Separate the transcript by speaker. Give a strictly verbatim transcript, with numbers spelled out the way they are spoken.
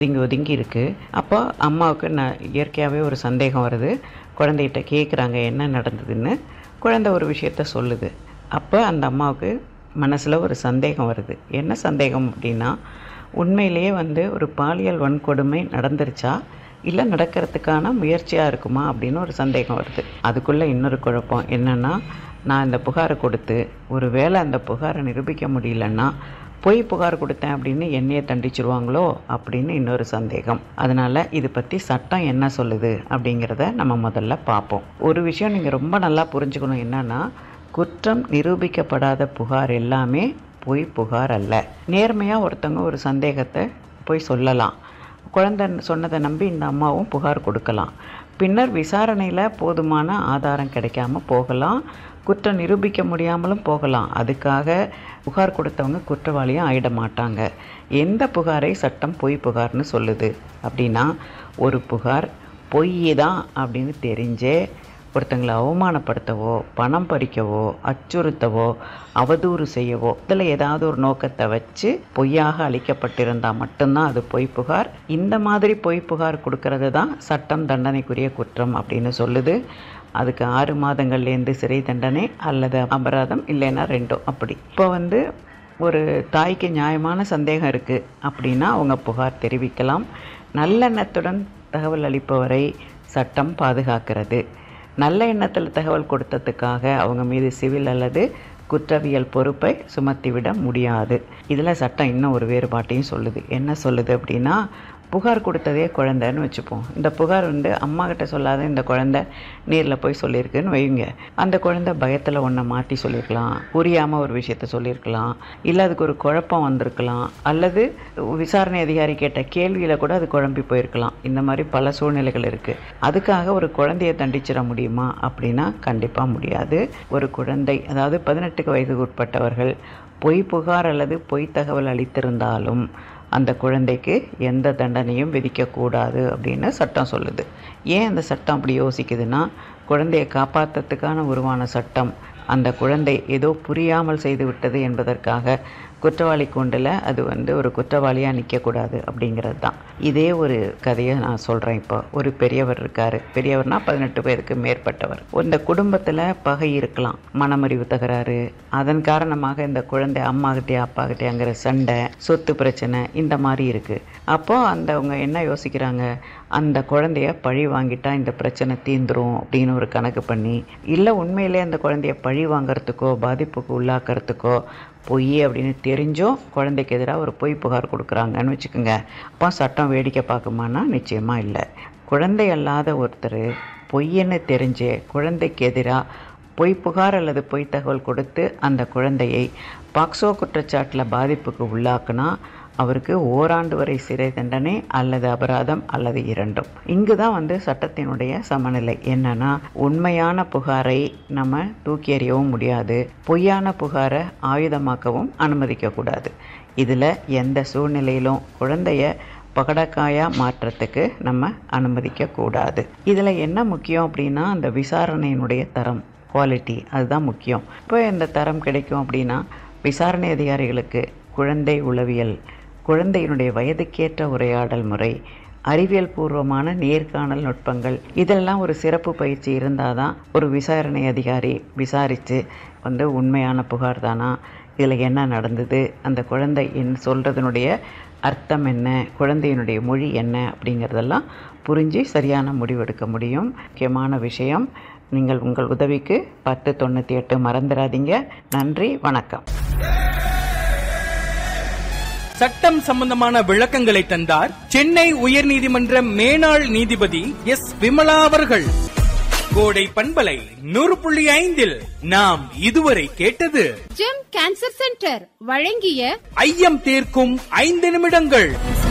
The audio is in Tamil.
Speaker 1: ஒதுங்கி ஒதுங்கி இருக்கு. அப்போ அம்மாவுக்கு நான் இயற்கையாகவே ஒரு சந்தேகம் வருது. குழந்தைகிட்ட கேட்குறாங்க என்ன நடந்ததுன்னு. குழந்தை ஒரு விஷயத்த சொல்லுது. அப்போ அந்த அம்மாவுக்கு மனசில் ஒரு சந்தேகம் வருது. என்ன சந்தேகம் அப்படின்னா, உண்மையிலேயே வந்து ஒரு பாலியல் வன்கொடுமை நடந்துருச்சா இல்லை நடக்கிறதுக்கான முயற்சியாக இருக்குமா அப்படின்னு ஒரு சந்தேகம் வருது. அதுக்குள்ளே இன்னொரு குழப்பம் என்னென்னா, நான் இந்த புகாரை கொடுத்து ஒரு வேளை அந்த புகாரை நிரூபிக்க முடியலன்னா பொய் புகார் கொடுத்தேன் அப்படின்னு என்னையே தண்டிச்சிருவாங்களோ அப்படின்னு இன்னொரு சந்தேகம். அதனால் இது பற்றி சட்டம் என்ன சொல்லுது அப்படிங்கிறத நம்ம முதல்ல பார்ப்போம். ஒரு விஷயம் நீங்கள் ரொம்ப நல்லா புரிஞ்சுக்கணும். என்னென்னா, குற்றம் நிரூபிக்கப்படாத புகார் எல்லாமே பொய் புகார் அல்ல. நேர்மையாக ஒருத்தவங்க ஒரு சந்தேகத்தை போய் சொல்லலாம். குழந்தை சொன்னதை நம்பி இந்த அம்மாவும் புகார் கொடுக்கலாம். பின்னர் விசாரணையில் போதுமான ஆதாரம் கிடைக்காம போகலாம். குற்றம் நிரூபிக்க முடியாமலும் போகலாம். அதுக்காக புகார் கொடுத்தவங்க குற்றவாளியும் ஆயிட மாட்டாங்க. எந்த புகாரை சட்டம் பொய் புகார்னு சொல்லுது அப்படின்னா, ஒரு புகார் பொய் தான் அப்படின்னு தெரிஞ்சே ஒருத்தங்களை அவமானப்படுத்தவோ, பணம் பறிக்கவோ, அச்சுறுத்தவோ, அவதூறு செய்யவோ, இதில் ஏதாவது ஒரு நோக்கத்தை வச்சு பொய்யாக அளிக்கப்பட்டிருந்தால் மட்டும்தான் அது பொய் புகார். இந்த மாதிரி பொய் புகார் கொடுக்கறது தான் சட்டம் தண்டனைக்குரிய குற்றம் அப்படின்னு சொல்லுது. அதுக்கு ஆறு மாதங்கள்லேருந்து சிறை தண்டனை அல்லது அபராதம், இல்லைன்னா ரெண்டும் அப்படி. இப்போ வந்து ஒரு தாய்க்கு நியாயமான சந்தேகம் இருக்குது அப்படின்னா அவங்க புகார் தெரிவிக்கலாம். நல்லெண்ணத்துடன் தகவல் அளிப்பவரை சட்டம் பாதுகாக்கிறது. நல்ல எண்ணத்தில் தகவல் கொடுத்ததுக்காக அவங்க மீது சிவில் அல்லது குற்றவியல் பொறுப்பை சுமத்திவிட முடியாது. இதில் சட்டம் இன்னும் ஒரு வேறுபாட்டையும் சொல்லுது. என்ன சொல்லுது அப்படின்னா, புகார் கொடுத்ததே குழந்தைன்னு வச்சுப்போம். இந்த புகார் வந்து அம்மா கிட்ட சொல்லாத இந்த குழந்தை நேரில் போய் சொல்லியிருக்குன்னு வைங்க. அந்த குழந்தை பயத்தில் ஒன்றை மாற்றி சொல்லியிருக்கலாம், புரியாமல் ஒரு விஷயத்த சொல்லியிருக்கலாம், இல்லை அதுக்கு ஒரு குழப்பம் வந்திருக்கலாம், அல்லது விசாரணை அதிகாரி கேட்ட கேள்வியில் கூட அது குழம்பி போயிருக்கலாம். இந்த மாதிரி பல சூழ்நிலைகள் இருக்குது. அதுக்காக ஒரு குழந்தையை தண்டிச்சிட முடியுமா அப்படின்னா கண்டிப்பாக முடியாது. ஒரு குழந்தை, அதாவது பதினெட்டுக்கு வயதுக்கு உட்பட்டவர்கள் பொய் புகார் அல்லது பொய் தகவல் அளித்திருந்தாலும் அந்த குழந்தைக்கு எந்த தண்டனையும் விதிக்கக்கூடாது அப்படின்னு சட்டம் சொல்லுது. ஏன் அந்த சட்டம் அப்படி யோசிக்குதுன்னா, குழந்தையை காப்பாற்றுறதுக்கான உருவான சட்டம் அந்த குழந்தை ஏதோ புரியாமல் செய்து விட்டது என்பதற்காக குற்றவாளி கூண்டில் அது வந்து ஒரு குற்றவாளியாக நிற்கக்கூடாது அப்படிங்கிறது தான். இதே ஒரு கதையை நான் சொல்கிறேன். இப்போ ஒரு பெரியவர் இருக்கார். பெரியவர்னால் பதினெட்டு பேருக்கு மேற்பட்டவர். இந்த குடும்பத்தில் பகை இருக்கலாம், மனமறிவு தகராறு, அதன் காரணமாக இந்த குழந்தை அம்மாகிட்டே அப்பாகிட்டேங்கிற சண்டை, சொத்து பிரச்சனை, இந்த மாதிரி இருக்குது. அப்போது அந்தவங்க என்ன யோசிக்கிறாங்க, அந்த குழந்தைய பழி வாங்கிட்டா இந்த பிரச்சனை தீந்துரும் அப்படின்னு ஒரு கணக்கு பண்ணி, இல்லை உண்மையிலே அந்த குழந்தைய பழி வாங்கிறதுக்கோ பாதிப்புக்கு உள்ளாக்கிறதுக்கோ பொய் அப்படின்னு தெரிஞ்சும் குழந்தைக்கு எதிராக ஒரு பொய் புகார் கொடுக்குறாங்கன்னு வச்சுக்கோங்க. அப்போ சட்டம் வேடிக்கை பார்க்குமானா நிச்சயமாக இல்லை. குழந்தை அல்லாத ஒருத்தர் பொய்ன்னு தெரிஞ்சு குழந்தைக்கு எதிராக பொய் புகார் அல்லது பொய் தகவல் கொடுத்து அந்த குழந்தையை பாக்சோ குற்றச்சாட்டில் பாதிப்புக்கு உள்ளாக்குனா அவருக்கு ஓராண்டு வரை சிறை தண்டனை அல்லது அபராதம் அல்லது இரண்டும். இங்கு தான் வந்து சட்டத்தினுடைய சமநிலை. என்னன்னா, உண்மையான புகாரை நம்ம தூக்கி எறியவும் முடியாது, பொய்யான புகாரை ஆயுதமாக்கவும் அனுமதிக்கக்கூடாது. இதில் எந்த சூழ்நிலையிலும் குழந்தைய பகடக்காயாக மாற்றத்துக்கு நம்ம அனுமதிக்கக்கூடாது. இதில் என்ன முக்கியம் அப்படின்னா, அந்த விசாரணையினுடைய தரம், குவாலிட்டி, அதுதான் முக்கியம். இப்போ இந்த தரம் கிடைக்கும் அப்படின்னா, விசாரணை அதிகாரிகளுக்கு குழந்தை உளவியல், குழந்தையினுடைய வயதுக்கேற்ற உரையாடல் முறை, அறிவியல் பூர்வமான நேர்காணல் நுட்பங்கள், இதெல்லாம் ஒரு சிறப்பு பயிற்சி இருந்தால் தான் ஒரு விசாரணை அதிகாரி விசாரித்து வந்து உண்மையான புகார் தானா, இதில் என்ன நடந்தது, அந்த குழந்தை என் சொல்கிறதுனுடைய அர்த்தம் என்ன, குழந்தையினுடைய மொழி என்ன அப்படிங்கிறதெல்லாம் புரிஞ்சு சரியான முடிவெடுக்க முடியும். முக்கியமான விஷயம், நீங்கள் உங்கள் உதவிக்கு பத்து தொண்ணூற்றி எட்டு மறந்துடாதீங்க. நன்றி, வணக்கம்.
Speaker 2: சட்டம் சம்பந்தமான விளக்கங்களை தந்தார் சென்னை உயர்நீதிமன்ற மேனாள் நீதிபதி எஸ் விமலா அவர்கள். கோடை பண்பலை நூறு புள்ளி ஐந்தில் நாம் இதுவரை கேட்டது
Speaker 3: ஜெம் கேன்சர் சென்டர் வழங்கிய
Speaker 2: ஐயம் தீர்க்கும் ஐந்து நிமிடங்கள்.